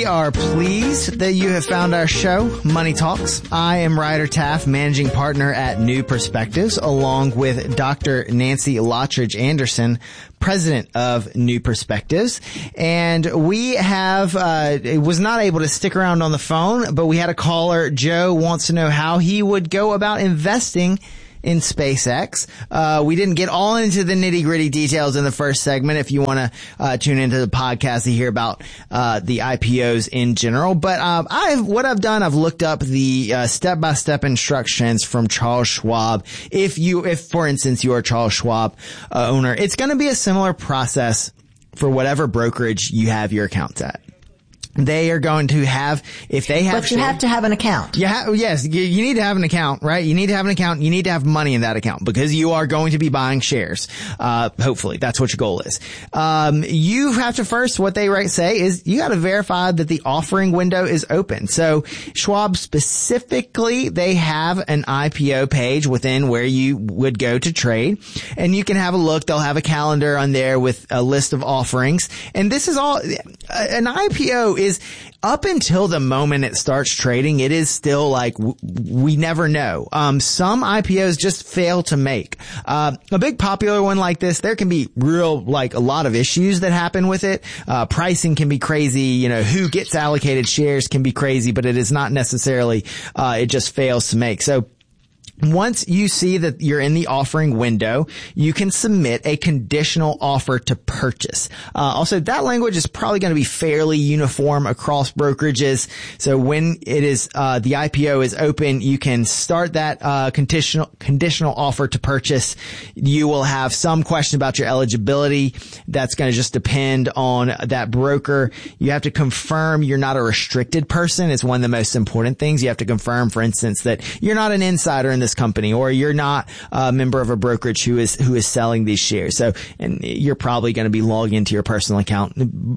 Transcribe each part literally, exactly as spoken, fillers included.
are pleased that you have found our show, Money Talks. I am Ryder Taff, managing partner at New Perspectives, along with Doctor Nancy Lottridge Anderson, president of New Perspectives. And we have, uh, was not able to stick around on the phone, but we had a caller. Joe wants to know how he would go about investing in SpaceX. Uh, we didn't get all into the nitty gritty details in the first segment. If you want to, uh, tune into the podcast to hear about, uh, the I P Os in general. But, um, I've, what I've done, I've looked up the, uh, step-by-step instructions from Charles Schwab. If you, if for instance you are a Charles Schwab, uh, owner, it's going to be a similar process for whatever brokerage you have your accounts at. They are going to have, if they have... But you have to have an account. You ha- yes, you, you need to have an account, right? You need to have an account. You need to have money in that account because you are going to be buying shares. Uh, hopefully. That's what your goal is. Um, you have to first, what they right say is you got to verify that the offering window is open. So Schwab specifically, they have an I P O page within where you would go to trade, and you can have a look. They'll have a calendar on there with a list of offerings. And this is all, an I P O is Is up until the moment it starts trading, it is still like w- we never know. Um, some I P Os just fail to make. Uh, a big popular one like this, there can be real, like a lot of issues that happen with it. Uh, pricing can be crazy. You know, who gets allocated shares can be crazy, but it is not necessarily, uh, it just fails to make. So, once you see that you're in the offering window, you can submit a conditional offer to purchase. Uh, also, that language is probably going to be fairly uniform across brokerages. So when it is, uh, the I P O is open, you can start that, uh, conditional, conditional offer to purchase. You will have some question about your eligibility. That's going to just depend on that broker. You have to confirm you're not a restricted person. It's one of the most important things. You have to confirm, for instance, that you're not an insider in this company, or you're not a member of a brokerage who is who is selling these shares. So, and you're probably going to be logging into your personal account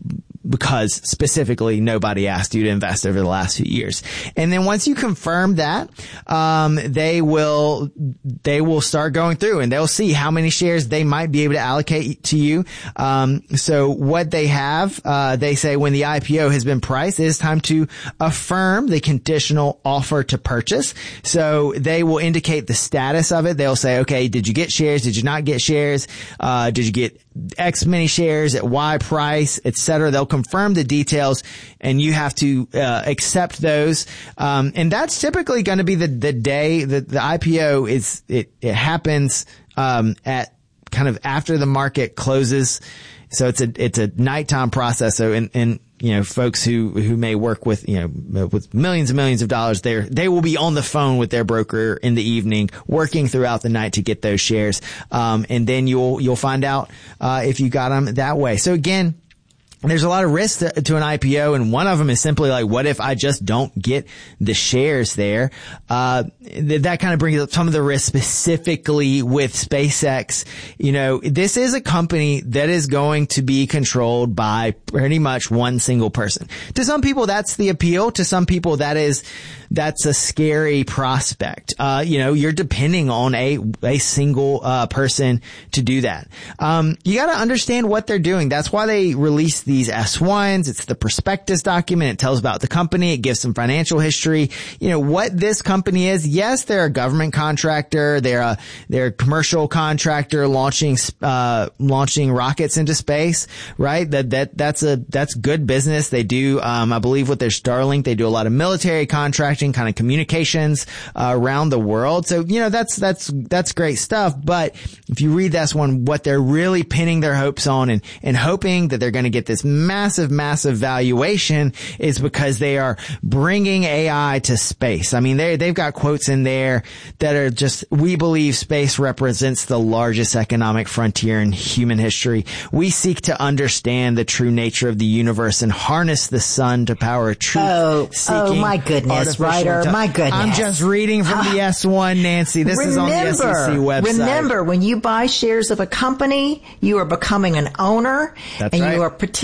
because specifically nobody asked you to invest over the last few years. And then once you confirm that, um, they will they will start going through and they'll see how many shares they might be able to allocate to you. Um, so what they have, uh, they say when the I P O has been priced, it is time to affirm the conditional offer to purchase. So they will indicate the status of it. They'll say, okay, did you get shares? Did you not get shares? Uh, did you get X many shares at Y price, et cetera? They'll confirm the details and you have to, uh, accept those. Um, and that's typically going to be the, the day that the I P O is, it, it happens, um, at kind of after the market closes. So it's a, it's a nighttime process. So in, in, you know, folks who, who may work with, you know, with millions and millions of dollars there, they will be on the phone with their broker in the evening, working throughout the night to get those shares. Um, and then you'll, you'll find out, uh, if you got them that way. So again, there's a lot of risks to, to an I P O, and one of them is simply like, what if I just don't get the shares there? Uh, th- that kind of brings up some of the risks specifically with SpaceX. You know, this is a company that is going to be controlled by pretty much one single person. To some people, that's the appeal. To some people, that is, that's a scary prospect. Uh, you know, you're depending on a, a single, uh, person to do that. Um, you gotta understand what they're doing. That's why they release these S ones. It's the prospectus document. It tells about the company. It gives some financial history. You know, what this company is. Yes, they're a government contractor. They're a, they're a commercial contractor launching, uh, launching rockets into space, right? That, that, that's a, that's good business. They do, um, I believe with their Starlink, they do a lot of military contracting, kind of communications, uh, around the world. So, you know, that's, that's, that's great stuff. But if you read this one, what they're really pinning their hopes on and, and hoping that they're going to get this massive, massive valuation is because they are bringing A I to space. I mean, they, they've got quotes in there that are just, we believe space represents the largest economic frontier in human history. We seek to understand the true nature of the universe and harness the sun to power truth. Oh, oh my goodness, Ryder, my goodness. I'm just reading from the S one, Nancy. This remember, is on the S E C website. Remember, when you buy shares of a company, you are becoming an owner. That's and right. you are participating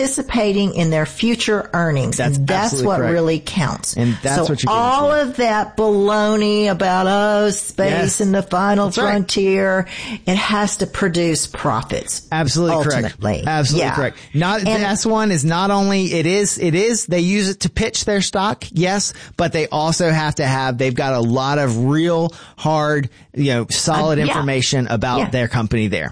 participating in their future earnings. That's, and that's what correct. really counts. And that's so what you're all for. of that baloney about, oh, space yes. and the final that's frontier, right. it has to produce profits. Absolutely ultimately. correct. Absolutely yeah. correct. Not, and, the S one is not only, it is, it is, they use it to pitch their stock, yes, but they also have to have, they've got a lot of real hard, you know, solid uh, yeah. information about yeah. their company there.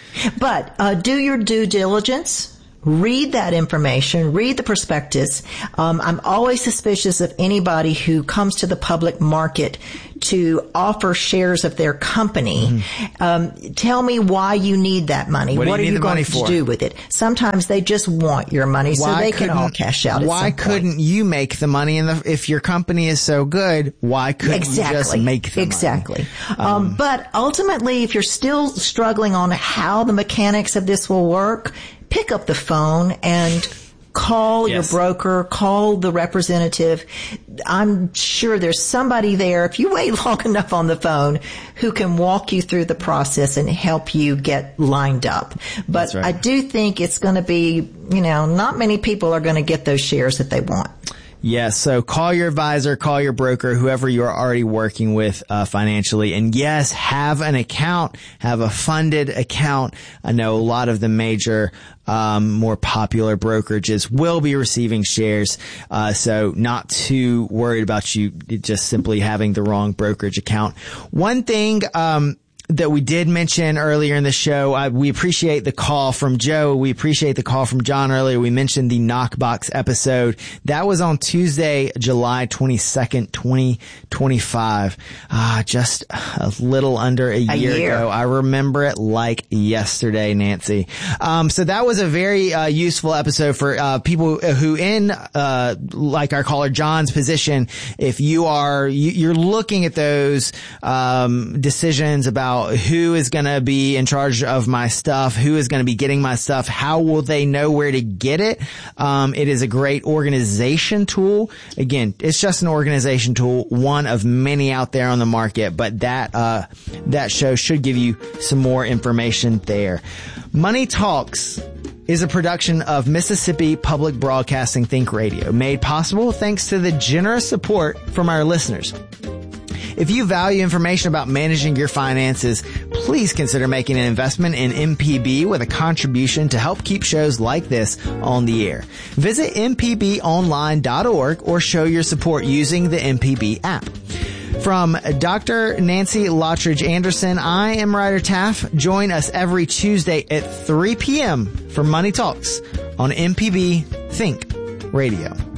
But uh, do your due diligence. Read that information. Read the prospectus. Um, I'm always suspicious of anybody who comes to the public market to offer shares of their company. Mm-hmm. Um, tell me why you need that money. What, what you are you going for? to do with it? Sometimes they just want your money so why they can all cash out. Why at some couldn't point. you make the money? In the if your company is so good, why couldn't exactly. you just make the exactly. money? Exactly. Um, um, but ultimately, if you're still struggling on how the mechanics of this will work, pick up the phone and call yes. your broker, call the representative. I'm sure there's somebody there, if you wait long enough on the phone, who can walk you through the process and help you get lined up. But right. I do think it's going to be, you know, not many people are going to get those shares that they want. Yes. So call your advisor, call your broker, whoever you are already working with uh, financially. And yes, have an account, have a funded account. I know a lot of the major, um, more popular brokerages will be receiving shares. Uh, so not too worried about you just simply having the wrong brokerage account. One thing, um, that we did mention earlier in the show. Uh, we appreciate the call from Joe. We appreciate the call from John earlier. We mentioned the Knockbox episode. That was on Tuesday, July twenty-second, twenty twenty-five. Ah, just a little under a, a year, year ago. I remember it like yesterday, Nancy. Um, so that was a very uh, useful episode for uh, people who in, uh, like our caller John's position, if you are, you, you're looking at those um, decisions about who is going to be in charge of my stuff, who is going to be getting my stuff, how will they know where to get it? Um, it is a great organization tool. Again, it's just an organization tool, one of many out there on the market, but that, uh, that show should give you some more information there. Money Talks is a production of Mississippi Public Broadcasting Think Radio, made possible thanks to the generous support from our listeners. If you value information about managing your finances, please consider making an investment in M P B with a contribution to help keep shows like this on the air. Visit m p b online dot org or show your support using the M P B app. From Doctor Nancy Lottridge Anderson, I am Ryder Taff. Join us every Tuesday at three p.m. for Money Talks on M P B Think Radio.